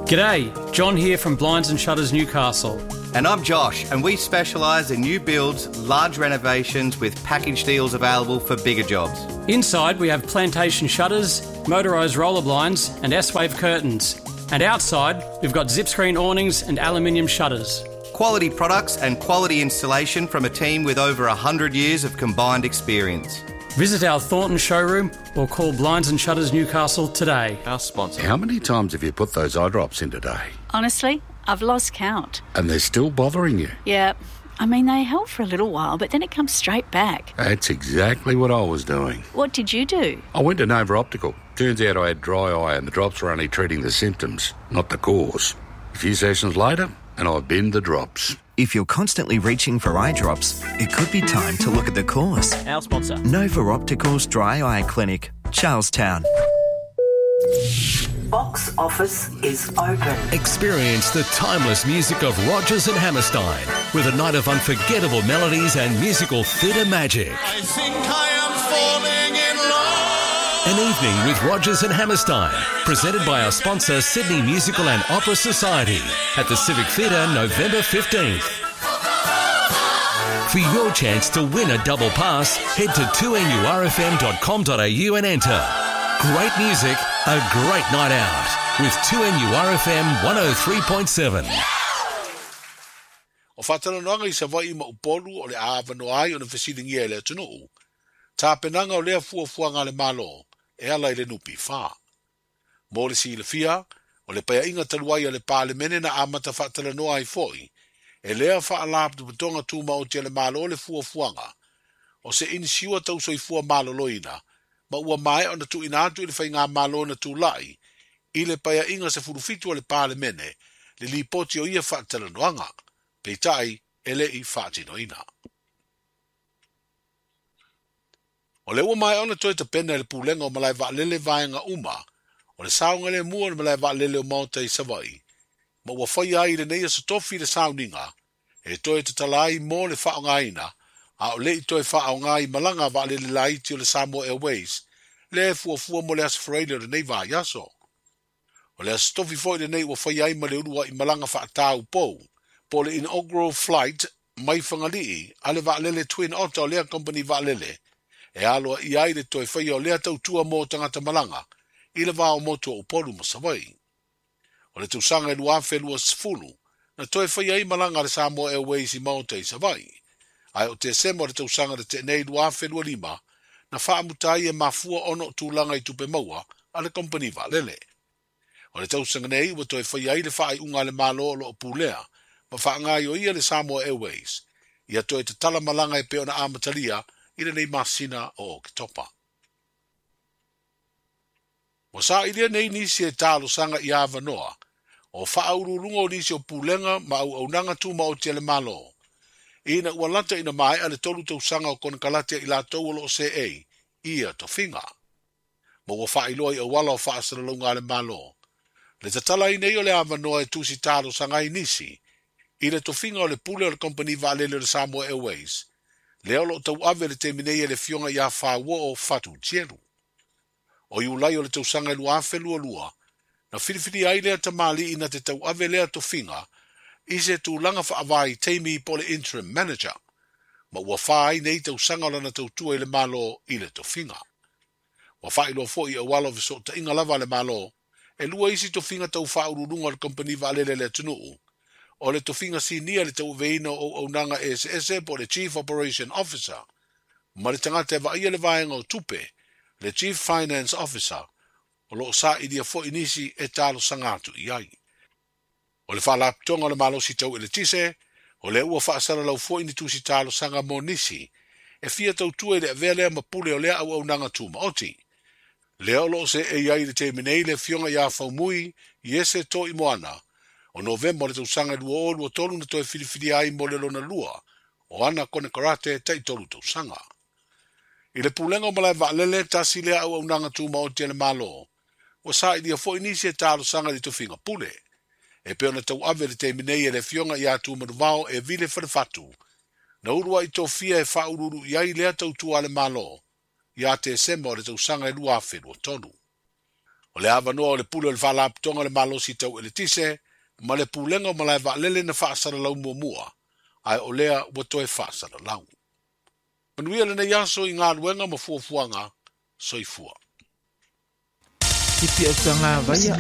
G'day, John here from Blinds and Shutters Newcastle. And I'm Josh, and we specialise in new builds, large renovations with package deals available for bigger jobs. Inside we have plantation shutters, motorised roller blinds and S-wave curtains. And outside we've got zip screen awnings and aluminium shutters. Quality products and quality installation from a team with over 100 years of combined experience. Visit our Thornton showroom or call Blinds and Shutters Newcastle today. Our sponsor. How many times have you put those eye drops in today? Honestly, I've lost count. And they're still bothering you? Yeah. I mean, they help for a little while, but then it comes straight back. That's exactly what I was doing. What did you do? I went to Nova Optical. Turns out I had dry eye and the drops were only treating the symptoms, not the cause. A few sessions later, and I've binned the drops. If you're constantly reaching for eye drops, it could be time to look at the cause. Our sponsor. Nova Optical's Dry Eye Clinic, Charlestown. Box office is open. Experience the timeless music of Rodgers and Hammerstein with a night of unforgettable melodies and musical theatre magic. I think I am falling in love. An evening with Rodgers and Hammerstein, presented by our sponsor Sydney Musical and Opera Society at the Civic Theatre November 15th. For your chance to win a double pass, head to 2nurfm.com.au and enter. Great music, a great night out with 2NURFM 103.7. O whataranoanga I sa vai ma upolu o le aawano ai o na whesilingia e le atunuu. Tā penanga o lea fuafuanga le malo, e ala i le nupi wha. Mō le si le fia, o le paya inga taluai o le pālemene na amata whataranoa ai foi, e lea whaalap tu patonga tūma o te le malo o le fuafuanga, o se inisiua tau soi fua malo loina, ma ua mai o na tu inatu i le whai ngā malo na tū lai, i le paya inga se furufitu o le pālemene, le li poti o ia whataranoanga, peitai e le i whaatinoina. O le ua mai ona toi te pena le pūlenga o malai waalele vaenga uma, o le saunga le mua o malai waalele o maota i savai, ma ua whai ai le neia sa tofi le sauninga, e toi te talai mō le whaongaina, a o le i toi whaongai malanga waalele laiti o le Samoa Airways, le fuafua mo le asafraile o le nei vai aso. O le astofi foi le nei ua whai ai ma le urua i malanga whaatau pou, po le inaugural flight mai whangalii, a le waalele Twin Otter o lea company waalele, e aloa i aile toi whai o lea tau tua mō tangata malanga, i le wāo motu o upolu masawai. O le tausanga e lua whelua sifulu, na toi whai ai malanga le Samoa Airways i maota i savai. Ai o te sema o le tausanga le te nei lua whelua lima, na whaamutai e mafua ono tūlanga i tupe maua, a le company waalele. O le tausanga nei ua toi whai ai le whaai unga le malo o lo pūlea, ma whaangai o ia le Samoa Airways, ia toi te tala malanga e peo na amatalia, i le nei masina o ke topa. Wa sa ilia nei nisi e tālo sanga i awanoa, o whaaururunga o nisi o pūlenga ma au aunanga tūma o te le malo. Ina ua lata ina mai ale tolu tau sanga o kona kalatea i la tau alo o se ei, ia to finga. Ma ua whailoi au wala o whaasaralunga le malo. Le tatala i nei o le awanoa e tusi tālo sanga i nisi, i le to finga o le pule o le company waalele o le Samoa Airways, leo lo tau ave le teminei e le fionga ia whaua o fatu tieru. O iu lai o le tausanga e lua afe lua, na whiriwhiri ai lea tamali ina te tau ave lea to finga, i se tu langa whaavai teimi po le interim manager, ma ua whaai nei tausanga o lana tau tua i le malo i le to finga. Wa whai lo fo i awalo viso ta inga lava le malo, e lua isi to finga tau whaururunga le company waalele le tunuu, o le tofinga sinia le tau veina o aunanga SSE po le Chief Operation Officer, ma le tangata e vaia le vaenga o tupe, le Chief Finance Officer, o lo sa idia fo inisi e talo sangatu i ai. O le whalaptonga le malo si tau ele tise, o le ua whaasara lau fo initu si talo sanga mo nisi, e fia tau tue le velea ma pule o lea au aunanga tuma oti. Leo lo se e iai le te minei le fionga ia faumui, i ese to i moana, o November le tausanga lua o lua tolu na toe whiriwhiri ai mo le lona lua, o ana kone karate tai tolu tausanga. I le pulenga o malai waalele tasi lea au aunanga tūma o te le malo, o sa i dia fo inisi e tālo sanga li tofinga pule, e peo na tau ave le te minei e le fionga i atu manuvao e vile whanafatu, na urua i tō fia e whaururu i ai lea tau tua le malo, i a te sema o le tausanga e lua awhenua tonu. O le avanoa o le pule o le whalapitonga le malosi tau ele tise, ma le pulenga o malai lele na whaasara lau mua, ai o lea ua toe whaasara lau. Manuia le nei aso i ngā ruenga ma fuafuanga, soifua. Tipi o tanga vaia,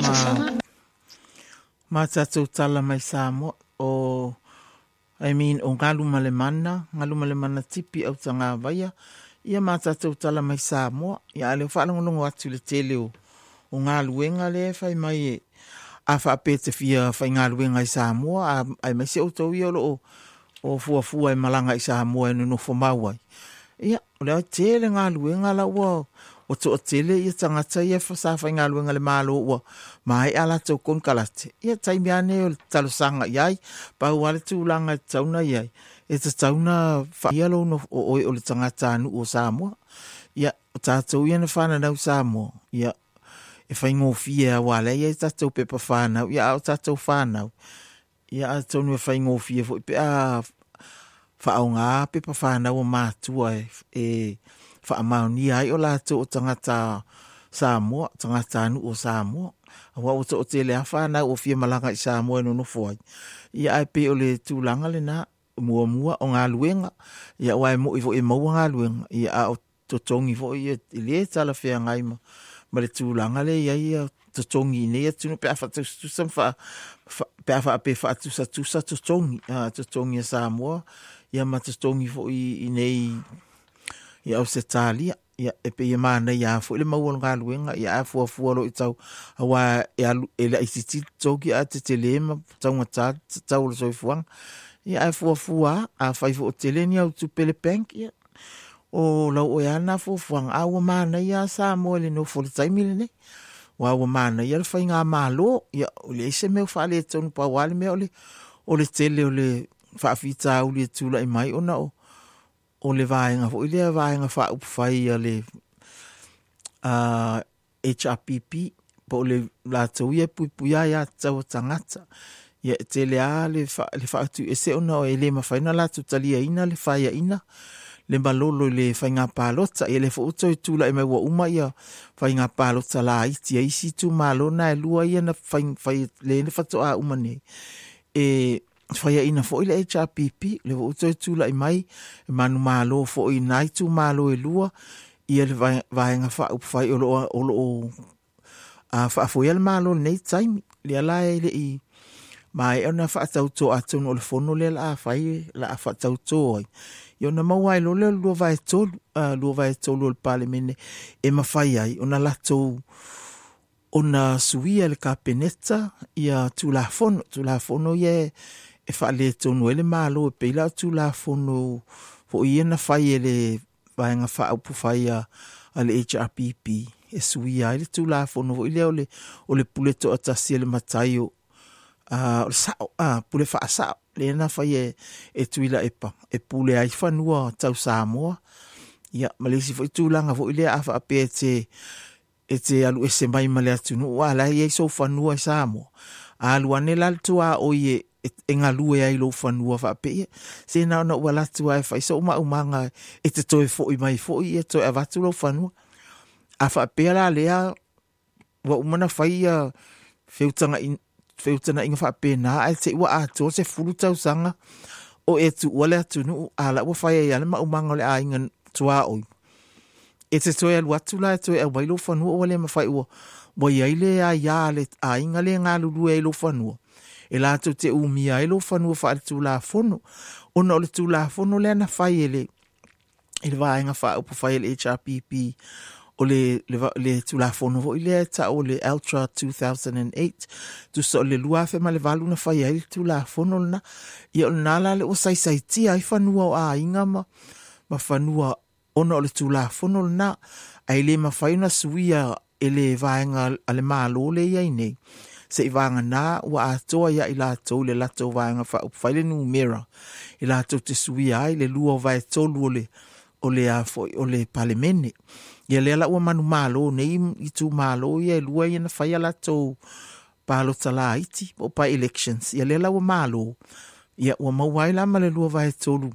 ma tatou tala mai Samoa, o ngalu male mana tipi o tanga vaia, ia ma tatou tala mai Samoa, ia le whaalongolongo atu le tele o ngā luenga le whai mai e a whaapete fia whai ngā luenga i Samoa, ai mai se o tau i o fuafua i malanga i Samoa e no whamauai. Ia, o leo tele ngā luenga la ua o to tele ia tangata ia whasa whai ngā luenga le malo ua mai ala tau konkalate. Ia taimi ane o talosanga iai, pau wale tūlanga tauna iai, e ta tauna whaialo no o le tangata anu o Samoa. Ia, o tātou ia na whananau Samoa. Ia, e whai ngōwhia wale, ia e tātou pepa whanau, ia o tātou whanau. Ia a tonu e whai ngōwhia fo i pe a whaau ngā pepa whanau o mātua e whaamauni ai o lātou o tangata Samoa, tangata anu o Samoa. Awa o to te lea whanau o fia malanga i Samoa no fuai. Ia ai pe o le tūlanga le nā mua o ngā luenga. Ia wai mo i fo e maua ngā luenga. Ia a o totongi fo i le tala whea ngai ma. Ma le tūlanga le ia totongi nei atunu pe a whatusa pe a whatusa totongi. Totongi a Samoa. Ia ma totongi fo i nei ia o se talia. Ia e pe ia mana ia fo le maua ngā luenga. Ia a fuafua lo i tau. Awa e la isiti toki a te telema. Taunga tau le soifuang. Ia a fuafua a whaifo o teleni au tupele bank. Ia. O lau o ana fuafuang a ua mana ia Samoa le no fo le taimile ne. Wa ua mana ia le whai ngā malo. Ia o le ise meo whaale e tonu pa wale mea o le tele o le whaafita au le tula i mai ona o le vaenga fo ile vaenga fa upfai le HRPP po le la tauia puia ya tau tangata ia tele a le fa tu ese ona o ele mafaina la tutalia ina le faia ina le malolo le fainga palota ele fo uto tula e mai wa uma ia fainga palota la iti isi tu malona e lua ia na fai le fato a uma ne whaia ina fo ile HRPP, le o uto tula i mai, manu malo fo i nai tu malo e lua, ia le vaenga wha upwhai o whaafoia le malo nei taimi, le ala e le i mai e ona whaatauto atun o le fono le la whai, la whaatauto ai. I ona mawai lo le lua vai tolu o le pale mene, e mawhai ai, ona latou ona suia le kapeneta, ia tulafono ia e whaale tonu ele malo e peila tulafono fo ia na whai ele vaenga whaaupu whai a le HRPP e suia ele tulafono fo ile o le puleto atasi ele mataio o le sao, pule wha sao le na whai e tuila epa e pule ai whanua tau Samoa ia malesi fo i tūlanga fo ile a wha ape e te alu e se mai male atunu wala i so whanua i Samoa alu ane laltu a o i e ngā lue ai lo whanua whape se na ona ua latu ai whai so umanga e te toe fo i mai fo i e toe avatu lo whanua a whape la lea wa umana whai whiutana inga whape na ai te ua ato se furu tau sanga o e tu wale atunu ala ua whai ai ale ma umanga le a inga tua oi e te toe alu atu la e toe au mai lo whanua o wale ma whai ua wai ai le a ia le a inga le ngā lulu e lo whanua e la tu te umia e lo whanua wha tu la fono ona o le tu la fono le ana whai ele vaenga wha upu whai ele HRPP o le tu la fono ho ile ta o le Ultra 2008 tu so le lua fe ma le valu na whai ele tu la fono na i o nala le o sai ti ai whanua o a inga ma whanua ona o le tu la fono na ai le ma whai na suia ele vaenga ale malo le ia nei se vanga na wa atoa ia i latou le latou vanga fa upwhaile numera i latou te sui ai le lua vai tolu o le palemene ia le ala ua manu malo nei i tu malo ia lua ia na whaia latou palo tala iti o pa elections ia le ala ua malo ia ua mauai la ma le lua vai tolu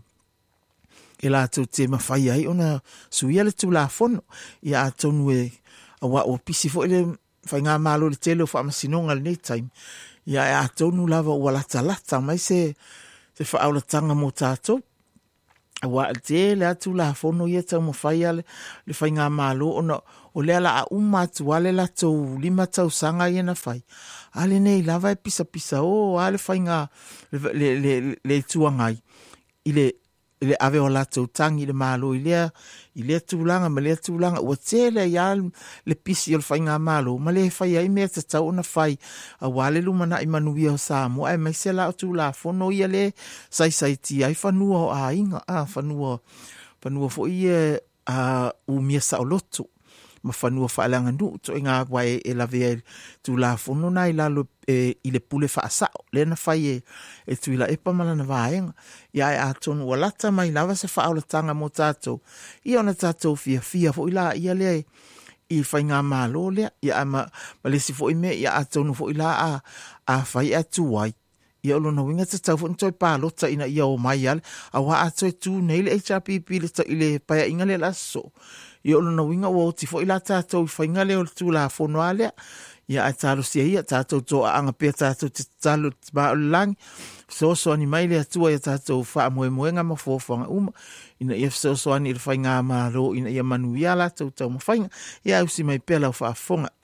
i latou te mawhai ai ona sui ale tu la fono ia atonu e awa o pisi fo ile whainga malo le tele o whaamasinonga le nei time. Ia e a tonu lava ua lata mai se whaaolatanga mo tātou. Wa te le atu la fono ia tau mawhaia le whainga malo o lea la a umatu ale la tau 5 tau sanga ia na whai. Ale nei lava e pisa o ale whainga le tuangai. Ile ave o la tau tangi le malo i lea tūlanga ma lea tūlanga ua te le ia le pisi o le whainga malo ma le whai ai mea te tau ona whai a wale lumana i manuia o Samoa e mai se la o tū la fono ia le sai ti ai whanua o a inga whanua fo i u mia sa o loto ma whanua whaelanga nu to inga wai e la vea tū la fono na i lalo i le pule whaasao le na whai e tuila e pamala na vaenga ia e a tonu o lata mai lava se whaolatanga mo tātou i ona tātou fia fo i la ia lea i whainga malo lea ia ma lesi fo i me ia a tonu fo i la a whai a tuai ia olo na winga te tau fo ntoi pālota ina ia o mai ale a wa a toi tū nei le HRPP le ta i le paya inga le laso ia olo na winga o ti fo i la tātou i whainga le o le tū la fono alea ia a tālo sia ia tātou tō a anga pia tātou te tālo te ba o langi so ani mai le atua ia tātou wha moenga ma fōwhanga ina ia so ani i le whainga maro ina ia manuia la tātou ma whainga ia usi mai pia lau wha fonga